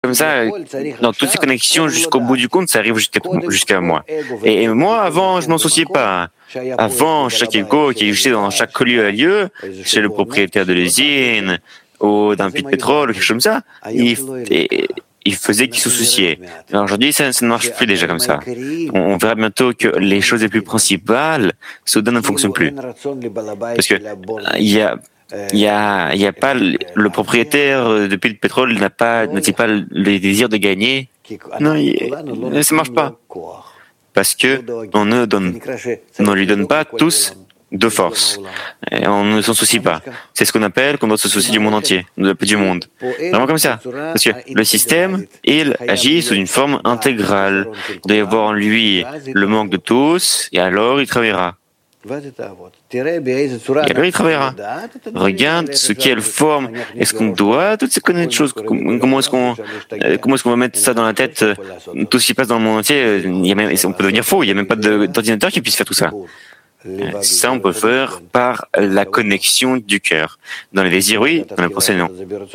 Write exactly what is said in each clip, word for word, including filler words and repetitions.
Comme ça, dans toutes ces connexions jusqu'au bout du compte, ça arrive jusqu'à jusqu'à moi. Et, et moi, avant, je m'en souciais pas. Avant, chaque ego qui existait dans chaque lieu à lieu, chez le propriétaire de l'usine, ou d'un puits de pétrole, ou quelque chose comme ça, il, et, il faisait qu'il se souciait. Alors aujourd'hui, ça, ça ne marche plus déjà comme ça. On, on verra bientôt que les choses les plus principales, soudain, ne fonctionnent plus. Parce que il y a Il y a, il y a pas le, le propriétaire de puits de pétrole n'a pas, n'a-t-il pas le désir de gagner? Non, il, ça marche pas. Parce que on ne donne, on ne lui donne pas tous de force. Et on ne s'en soucie pas. C'est ce qu'on appelle qu'on doit se soucier du monde entier, du monde. Vraiment comme ça. Parce que le système, il agit sous une forme intégrale. Il doit y avoir en lui le manque de tous, et alors il travaillera. Et alors il travaillera. Regarde sous quelle forme est-ce qu'on doit toutes ces connaître choses. Comment est-ce qu'on, comment est-ce qu'on va mettre ça dans la tête? Tout ce qui passe dans le monde entier, il y a même, on peut devenir faux. Il n'y a même pas d'ordinateur qui puisse faire tout ça. Ça, on peut faire par la connexion du cœur. Dans les désirs, oui. Dans les pensées, non.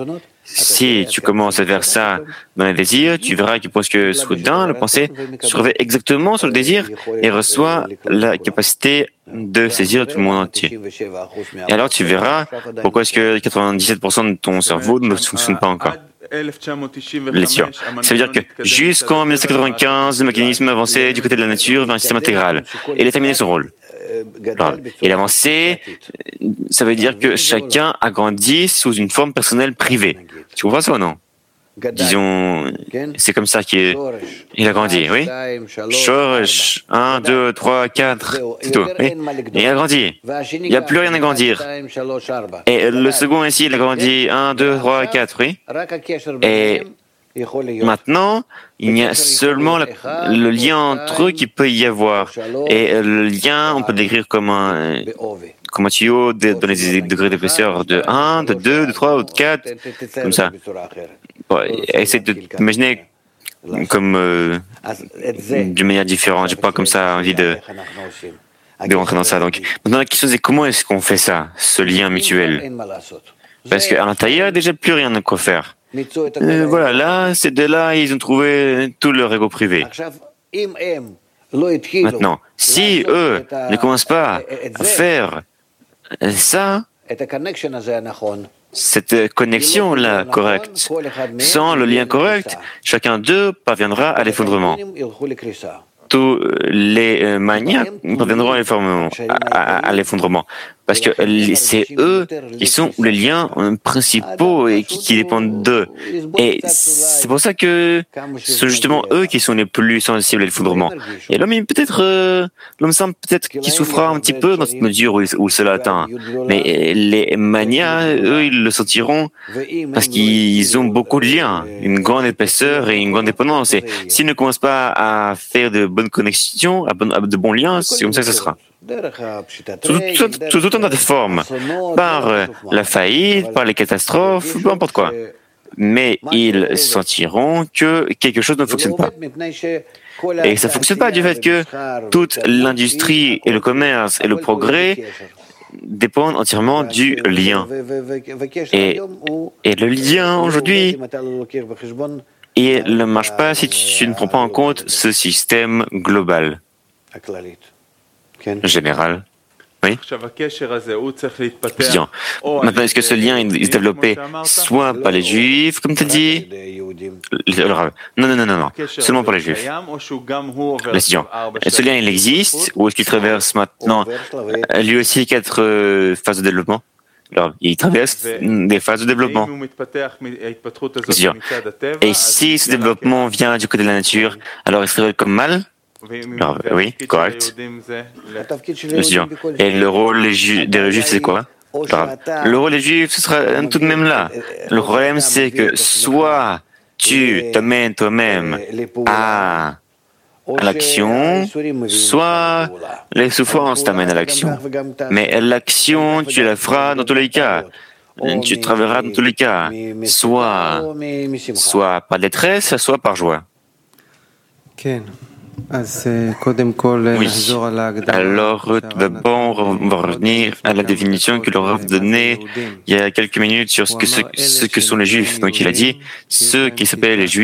Si tu commences à faire ça dans les désirs, tu verras que parce que soudain, le pensée se réveille exactement sur le désir et reçoit la capacité de saisir tout le monde entier. Et alors, tu verras pourquoi est-ce que quatre-vingt-dix-sept pour cent de ton cerveau ne fonctionne pas encore. Les sciences. Ça veut dire que jusqu'en mille neuf cent quatre-vingt-quinze, le mécanisme avancé du côté de la nature vers un système intégral. Et il a terminé son rôle. Alors, et l'avancée, ça veut dire que chacun a grandi sous une forme personnelle privée. Tu comprends ça ou non? Disons, c'est comme ça qu'il il a grandi, oui? Shoresh, un, deux, trois, quatre, c'est tout, oui? Et il a grandi. Il n'y a plus rien à grandir. Et le second ici, il a grandi un, deux, trois, quatre, oui? Et maintenant, il y a seulement la, le lien entre eux qui peut y avoir. Et le lien, on peut le décrire comme un, comme un tuyau de, dans les degrés d'épaisseur de un, de deux, de trois ou de quatre, comme ça. Bon, essaye de t'imaginer comme euh, d'une manière différente. J'ai pas comme ça envie de, de rentrer dans ça. Donc, maintenant, la question c'est comment est-ce qu'on fait ça, ce lien mutuel? Parce qu'à l'intérieur, il n'y a déjà plus rien à quoi faire. Euh, voilà, là, c'est de là, ils ont trouvé tout leur ego privé. Maintenant, si eux ne commencent pas à faire ça, cette connexion-là correcte, sans le lien correct, chacun d'eux parviendra à l'effondrement. Tous les maniaques parviendront à l'effondrement. Parce que c'est eux qui sont les liens principaux et qui, qui dépendent d'eux. Et c'est pour ça que ce sont justement eux qui sont les plus sensibles à l'effondrement. Et l'homme, peut-être, euh, l'homme simple, peut-être qu'il souffrira un petit peu dans cette mesure où, où cela atteint. Mais les manias, eux, ils le sentiront parce qu'ils ont beaucoup de liens, une grande épaisseur et une grande dépendance. Et s'ils ne commencent pas à faire de bonnes connexions, à, bon, à de bons liens, c'est comme ça que ce sera. Sous tout un tas de formes, par la faillite, par les catastrophes, peu importe quoi. Mais ils sentiront que quelque chose ne fonctionne pas. Et ça ne fonctionne pas du fait que toute l'industrie et le commerce et le progrès dépendent entièrement du lien. Et, et le lien aujourd'hui, il ne marche pas si tu ne prends pas en compte ce système global. Général. Oui. Bien. Maintenant, est-ce que ce lien il se développait soit par les Juifs, comme tu as dit? Non, non, non, non, non. Seulement par les Juifs. Question. Ce lien, il existe, ou est-ce qu'il traverse maintenant lui aussi quatre phases de développement? Alors, il traverse des phases de développement. Et si ce développement vient du côté de la nature, alors il se révèle comme mal? Alors, oui, correct. Et le rôle des Juifs, c'est quoi? Alors, le rôle des Juifs, ce sera tout de même là. Le problème, c'est que soit tu t'amènes toi-même à, à l'action, soit les souffrances t'amènent à l'action. Mais l'action, tu la feras dans tous les cas. Tu travailleras dans tous les cas. Soit, soit par détresse, soit par joie. Oui. Alors, d'abord, on va revenir à la définition que le Rav donnait il y a quelques minutes sur ce que, ce, ce que sont les Juifs. Donc, il a dit, ceux qui s'appellent les Juifs,